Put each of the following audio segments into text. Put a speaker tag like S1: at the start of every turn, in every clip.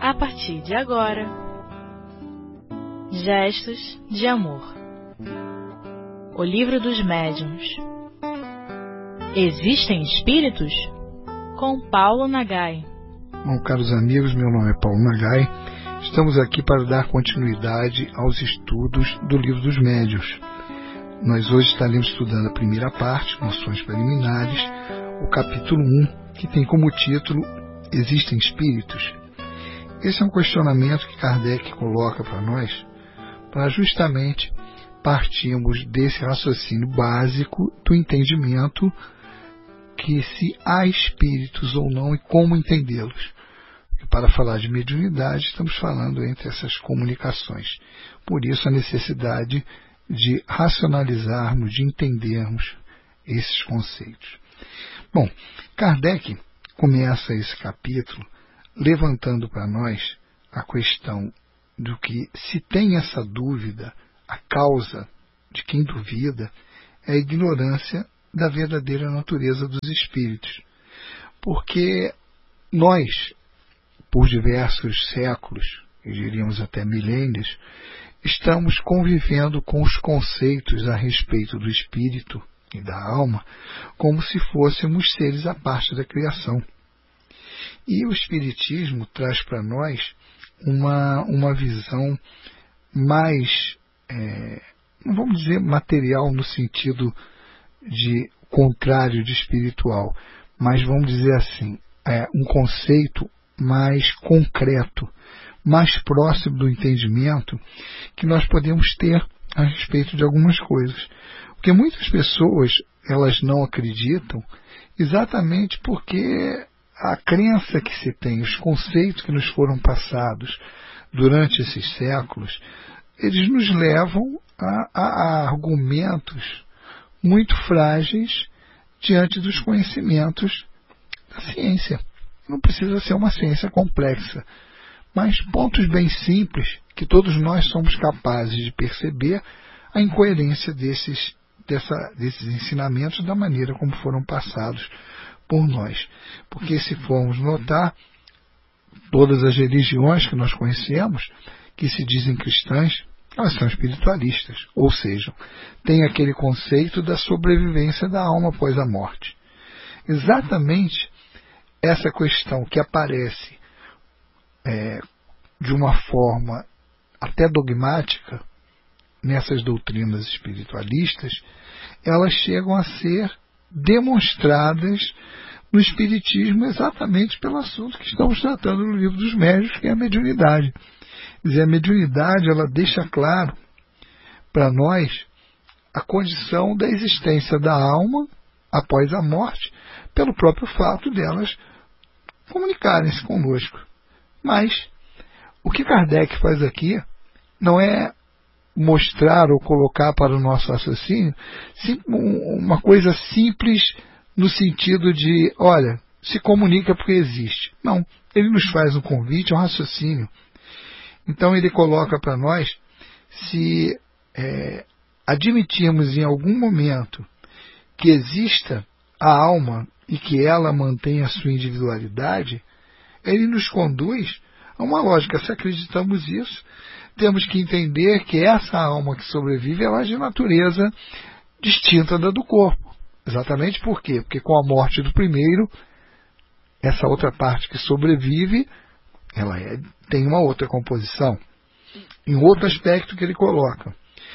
S1: a partir de agora. Gestos de Amor. O Livro dos Médiuns. Existem espíritos? Com Paulo Nagai.
S2: Bom, caros amigos, meu nome é Paulo Nagai. Estamos aqui para dar continuidade aos estudos do Livro dos Médiuns. Nós hoje estaremos estudando a primeira parte, Noções Preliminares, o capítulo 1, que tem como título Existem Espíritos? Esse é um questionamento que Kardec coloca para nós, para justamente partirmos desse raciocínio básico do entendimento que se há espíritos ou não e como entendê-los. E para falar de mediunidade, estamos falando entre essas comunicações. Por isso a necessidade de racionalizarmos, de entendermos esses conceitos. Bom, Kardec começa esse capítulo levantando para nós a questão do que, se tem essa dúvida, a causa de quem duvida é a ignorância da verdadeira natureza dos espíritos. Porque nós, por diversos séculos, e diríamos até milênios, estamos convivendo com os conceitos a respeito do espírito e da alma como se fôssemos seres à parte da criação. E o Espiritismo traz para nós uma visão mais, não vamos dizer material no sentido de contrário de espiritual, mas vamos dizer assim, um conceito mais concreto, mais próximo do entendimento que nós podemos ter a respeito de algumas coisas. Porque muitas pessoas, elas não acreditam exatamente porque a crença que se tem, os conceitos que nos foram passados durante esses séculos, eles nos levam a argumentos muito frágeis diante dos conhecimentos da ciência. Não precisa ser uma ciência complexa, mas pontos bem simples que todos nós somos capazes de perceber a incoerência desses ensinamentos da maneira como foram passados por nós. Porque se formos notar, todas as religiões que nós conhecemos, que se dizem cristãs, elas são espiritualistas, ou seja, tem aquele conceito da sobrevivência da alma após a morte. Exatamente essa questão que aparece de uma forma até dogmática nessas doutrinas espiritualistas, elas chegam a ser demonstradas no Espiritismo exatamente pelo assunto que estamos tratando no Livro dos Médiuns, que é a mediunidade. Quer dizer, a mediunidade, ela deixa claro para nós a condição da existência da alma após a morte, pelo próprio fato delas comunicarem-se conosco. Mas o que Kardec faz aqui não é mostrar ou colocar para o nosso raciocínio uma coisa simples no sentido de, olha, se comunica porque existe. Não, ele nos faz um convite, um raciocínio. Então ele coloca para nós, se admitirmos em algum momento que exista a alma e que ela mantém a sua individualidade, ele nos conduz a uma lógica. Se acreditamos isso, temos que entender que essa alma que sobrevive, ela é de natureza distinta da do corpo. Exatamente por quê? Porque com a morte do primeiro, essa outra parte que sobrevive, ela tem uma outra composição. Em outro aspecto que ele coloca,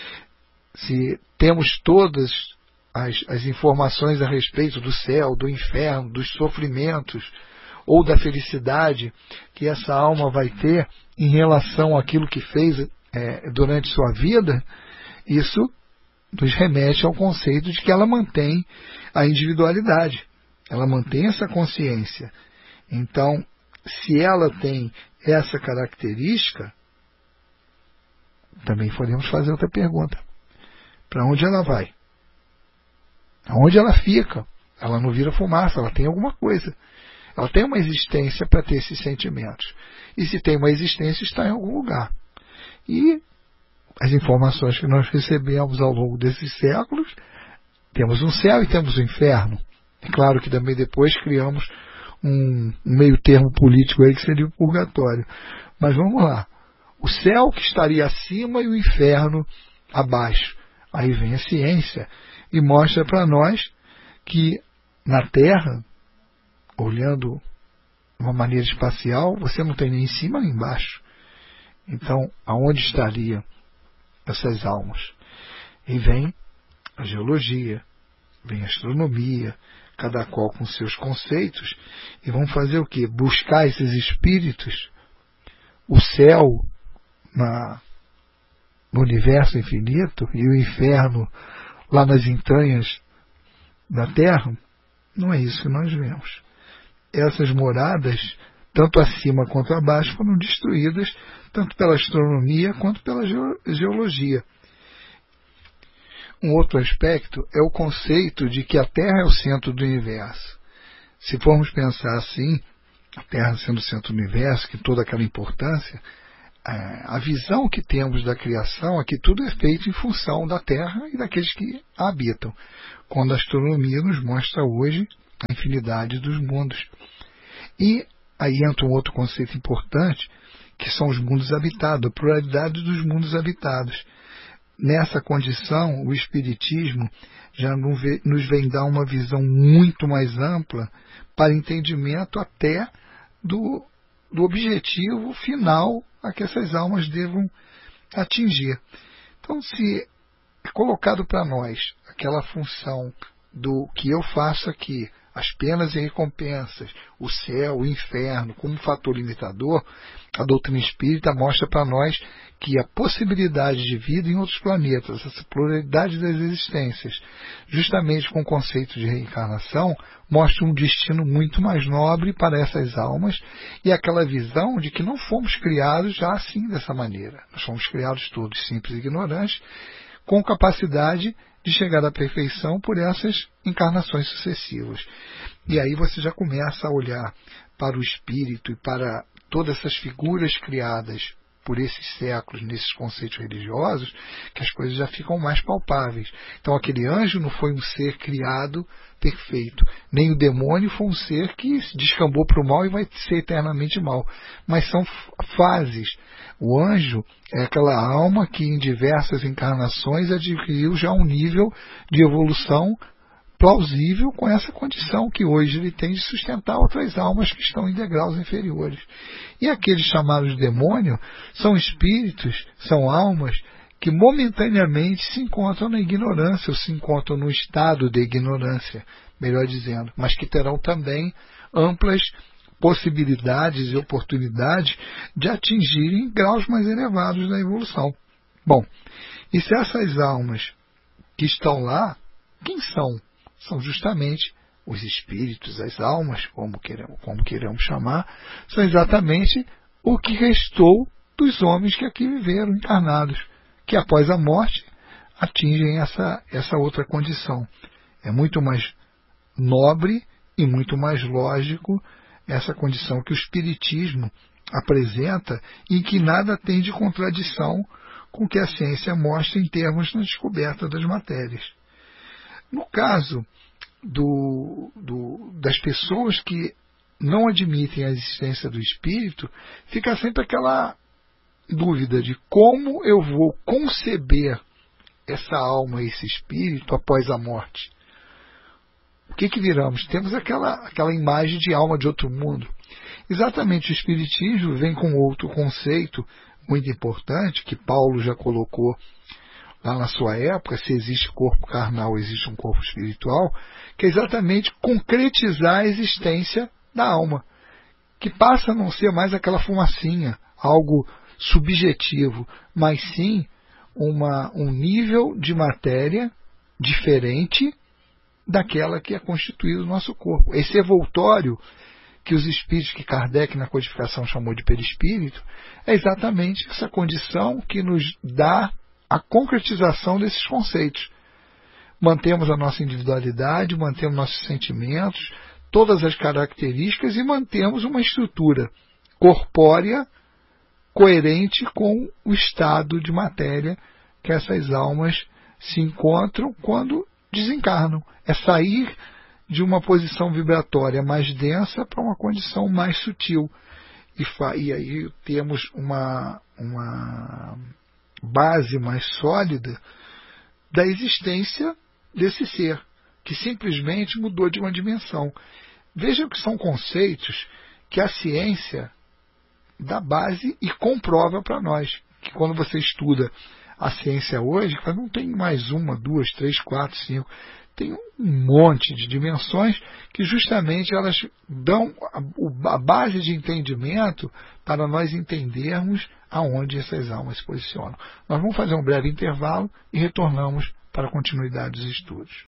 S2: se temos todas as informações a respeito do céu, do inferno, dos sofrimentos ou da felicidade que essa alma vai ter em relação àquilo que fez durante sua vida, isso nos remete ao conceito de que ela mantém a individualidade, ela mantém essa consciência. Então, se ela tem essa característica, também podemos fazer outra pergunta. Para onde ela vai? Aonde ela fica? Ela não vira fumaça, ela tem alguma coisa. Ela tem uma existência para ter esses sentimentos. E se tem uma existência, está em algum lugar. E as informações que nós recebemos ao longo desses séculos, temos um céu e temos um inferno. É claro que também depois criamos um meio termo político aí que seria o purgatório. Mas vamos lá. O céu que estaria acima e o inferno abaixo. Aí vem a ciência e mostra para nós que na Terra, olhando de uma maneira espacial, você não tem nem em cima nem embaixo. Então, aonde estariam essas almas? E vem a geologia, vem a astronomia, cada qual com seus conceitos, e vão fazer o quê? Buscar esses espíritos, o céu no universo infinito e o inferno lá nas entranhas da Terra. Não é isso que nós vemos. Essas moradas, tanto acima quanto abaixo, foram destruídas tanto pela astronomia quanto pela geologia. Um outro aspecto é o conceito de que a Terra é o centro do universo. Se formos pensar assim, a Terra sendo o centro do universo, que toda aquela importância, a visão que temos da criação é que tudo é feito em função da Terra e daqueles que a habitam, quando a astronomia nos mostra hoje a infinidade dos mundos. E aí entra um outro conceito importante, que são os mundos habitados, a pluralidade dos mundos habitados. Nessa condição, o Espiritismo já nos vem dar uma visão muito mais ampla para entendimento até do objetivo final a que essas almas devam atingir. Então, se é colocado para nós aquela função do que eu faço aqui, as penas e recompensas, o céu, o inferno, como fator limitador, a doutrina espírita mostra para nós que a possibilidade de vida em outros planetas, essa pluralidade das existências, justamente com o conceito de reencarnação, mostra um destino muito mais nobre para essas almas e aquela visão de que não fomos criados já assim dessa maneira. Nós fomos criados todos simples e ignorantes, com capacidade de chegar à perfeição por essas encarnações sucessivas. E aí você já começa a olhar para o espírito e para todas essas figuras criadas por esses séculos, nesses conceitos religiosos, que as coisas já ficam mais palpáveis. Então aquele anjo não foi um ser criado perfeito, nem o demônio foi um ser que descambou para o mal e vai ser eternamente mal, mas são fases. O anjo é aquela alma que em diversas encarnações adquiriu já um nível de evolução plausível com essa condição que hoje ele tem de sustentar outras almas que estão em degraus inferiores. E aqueles chamados de demônio são espíritos, são almas que momentaneamente se encontram na ignorância, ou se encontram no estado de ignorância, melhor dizendo, mas que terão também amplas possibilidades e oportunidades de atingirem graus mais elevados da evolução. Bom, e se essas almas que estão lá, quem são? São justamente os espíritos, as almas, como queiramos chamar, são exatamente o que restou dos homens que aqui viveram encarnados, que após a morte atingem essa outra condição. É muito mais nobre e muito mais lógico essa condição que o Espiritismo apresenta e que nada tem de contradição com o que a ciência mostra em termos na descoberta das matérias. No caso das pessoas que não admitem a existência do espírito, fica sempre aquela dúvida de como eu vou conceber essa alma, esse espírito após a morte. O que viramos? Temos aquela imagem de alma de outro mundo. Exatamente, o Espiritismo vem com outro conceito muito importante, que Paulo já colocou lá na sua época: se existe corpo carnal, existe um corpo espiritual, que é exatamente concretizar a existência da alma, que passa a não ser mais aquela fumacinha, algo subjetivo, mas sim um nível de matéria diferente daquela que é constituído o nosso corpo. Esse evoltório que os espíritos, que Kardec na codificação chamou de perispírito, é exatamente essa condição que nos dá a concretização desses conceitos. Mantemos a nossa individualidade, mantemos nossos sentimentos, todas as características e mantemos uma estrutura corpórea coerente com o estado de matéria que essas almas se encontram quando desencarnam. É sair de uma posição vibratória mais densa para uma condição mais sutil. E aí temos uma base mais sólida da existência desse ser, que simplesmente mudou de uma dimensão. Vejam que são conceitos que a ciência dá base e comprova para nós. Que quando você estuda a ciência hoje, não tem mais uma, duas, três, quatro, cinco. Tem um monte de dimensões que justamente elas dão a base de entendimento para nós entendermos aonde essas almas se posicionam. Nós vamos fazer um breve intervalo e retornamos para a continuidade dos estudos.